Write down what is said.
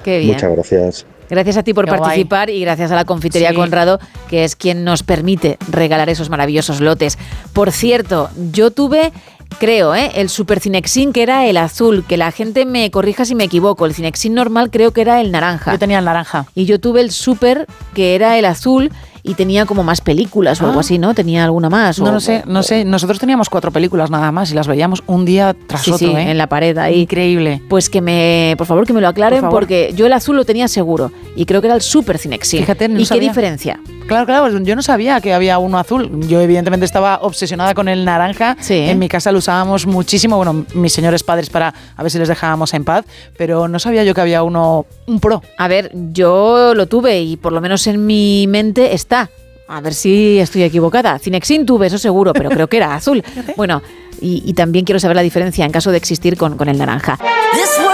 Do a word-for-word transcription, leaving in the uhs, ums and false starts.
Qué bien. Muchas gracias. Gracias a ti por Qué participar guay. y gracias a la Confitería Sí. Conrado, que es quien nos permite regalar esos maravillosos lotes. Por cierto, yo tuve, creo, ¿eh? el Super Cinexin, que era el azul, que la gente me corrija si me equivoco. El Cinexin normal creo que era el naranja. Yo tenía el naranja. Y yo tuve el Super, que era el azul y tenía como más películas o Ah. algo así, ¿no? Tenía alguna más. No o, lo sé, o- no sé. Nosotros teníamos cuatro películas nada más y las veíamos un día tras Sí, otro, sí, ¿eh? en la pared ahí. Increíble. Pues que me, por favor, que me lo aclaren, Por favor. porque yo el azul lo tenía seguro y creo que era el Super Cinexin. Fíjate, no ¿Y qué sabía. diferencia? Claro, claro, yo no sabía que había uno azul. Yo evidentemente estaba obsesionada con el naranja. Sí. En mi casa lo usábamos muchísimo, bueno, mis señores padres para a ver si les dejábamos en paz, pero no sabía yo que había uno, un pro. A ver, yo lo tuve y por lo menos en mi mente está. A ver si estoy equivocada. Cinexin tuve, eso seguro, pero creo que era azul. Bueno, y, y también quiero saber la diferencia en caso de existir con, con el naranja.